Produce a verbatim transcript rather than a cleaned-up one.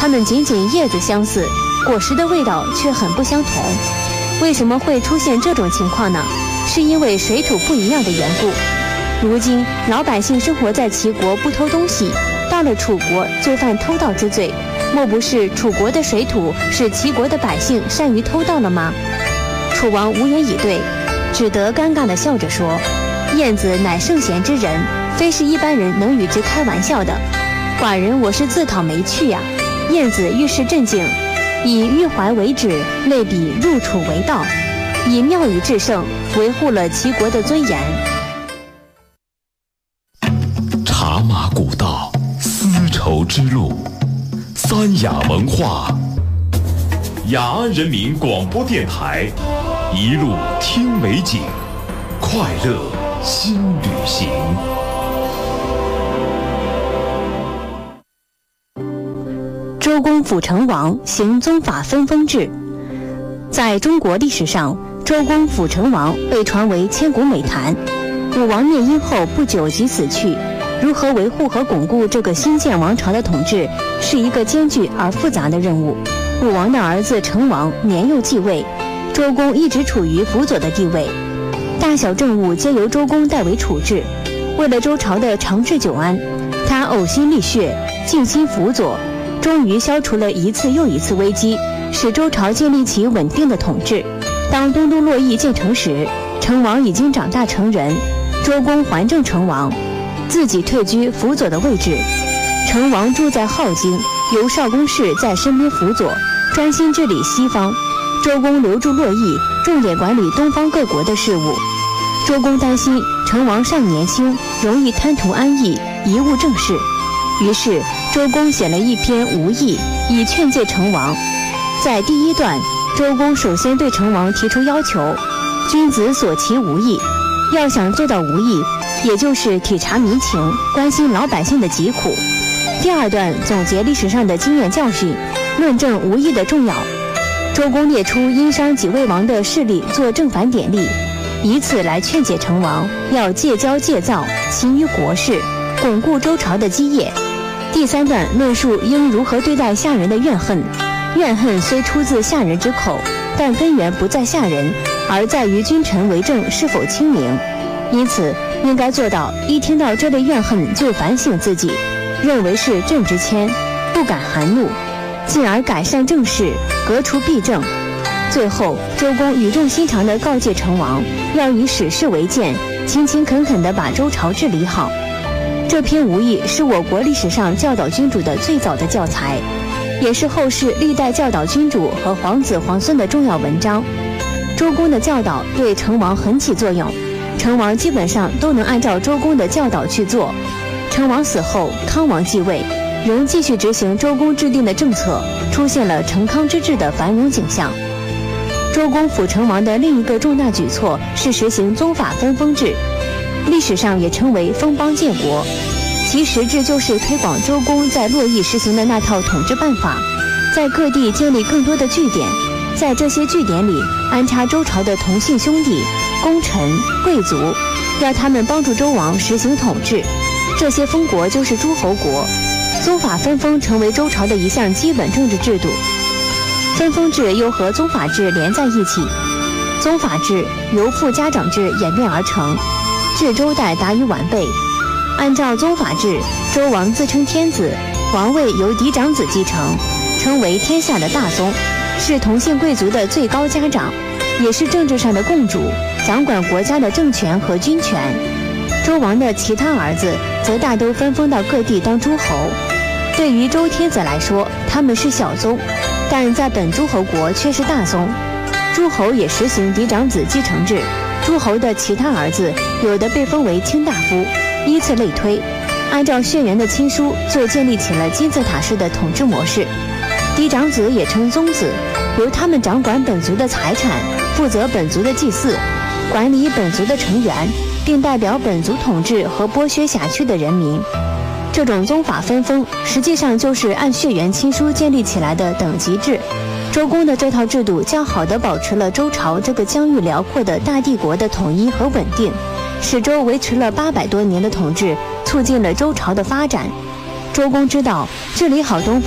它们仅仅叶子相似，果实的味道却很不相同。为什么会出现这种情况呢？是因为水土不一样的缘故。如今老百姓生活在齐国不偷东西，到了楚国就犯偷盗之罪，莫不是楚国的水土使齐国的百姓善于偷盗了吗？楚王无言以对，只得尴尬地笑着说：晏子乃圣贤之人，非是一般人能与之开玩笑的。寡人我是自讨没趣呀、啊。晏子遇事镇静，以玉怀为旨，类比入楚为道，以妙语制胜，维护了齐国的尊严。 茶马古道，丝绸之路，三雅文化，雅安人民广播电台，一路听美景，快乐新旅行。 周公辅成王行宗法分封制。在中国历史上，周公辅成王被传为千古美谈。武王灭殷后不久即死去，如何维护和巩固这个新建王朝的统治，是一个艰巨而复杂的任务。武王的儿子成王年幼继位，周公一直处于辅佐的地位，大小政务皆由周公代为处置。为了周朝的长治久安，他呕心沥血，尽心辅佐，终于消除了一次又一次危机，使周朝建立起稳定的统治。当东都洛邑建成时，成王已经长大成人，周公还政成王，自己退居辅佐的位置。成王住在镐京，由少公氏在身边辅佐，专心治理西方。周公留住洛邑，重点管理东方各国的事务。周公担心成王尚年轻，容易贪图安逸，贻误政事，于是周公写了一篇《无益》，以劝诫成王。在第一段，周公首先对成王提出要求：君子所其无益，要想做到无益，也就是体察民情，关心老百姓的疾苦。第二段总结历史上的经验教训，论证无益的重要。周公列出殷商几位王的事例做正反典例，以此来劝解成王要戒骄戒躁，勤于国事，巩固周朝的基业。第三段论述应如何对待下人的怨恨，怨恨虽出自下人之口，但根源不在下人，而在于君臣为政是否清明。因此应该做到一听到这类怨恨就反省自己，认为是朕之愆，不敢含怒，进而改善政事，革除弊政。最后周公语重心长地告诫成王，要以史事为鉴，勤勤恳恳地把周朝治理好。这篇无益是我国历史上教导君主的最早的教材，也是后世历代教导君主和皇子皇孙的重要文章。周公的教导对成王很起作用，成王基本上都能按照周公的教导去做。成王死后，康王继位，仍继续执行周公制定的政策，出现了成康之治的繁荣景象。周公辅成王的另一个重大举措是实行宗法分封制，历史上也称为封邦建国，其实质就是推广周公在洛邑实行的那套统治办法，在各地建立更多的据点，在这些据点里安插周朝的同姓兄弟、功臣、贵族，要他们帮助周王实行统治。这些封国就是诸侯国，宗法分封成为周朝的一项基本政治制度。分封制又和宗法制连在一起，宗法制由父家长制演变而成，至周代达于完备。按照宗法制，周王自称天子，王位由嫡长子继承，称为天下的大宗，是同姓贵族的最高家长，也是政治上的共主，掌管国家的政权和军权。周王的其他儿子则大都分封到各地当诸侯。对于周天子来说，他们是小宗，但在本诸侯国却是大宗。诸侯也实行嫡长子继承制，诸侯的其他儿子有的被封为卿大夫，依次类推，按照血缘的亲疏，就建立起了金字塔式的统治模式。嫡长子也称宗子，由他们掌管本族的财产，负责本族的祭祀，管理本族的成员，并代表本族统治和剥削辖区的人民。这种宗法分封实际上就是按血缘亲疏建立起来的等级制。周公的这套制度较好地保持了周朝这个疆域辽阔的大帝国的统一和稳定，使周维持了八百多年的统治，促进了周朝的发展。周公知道治理好东方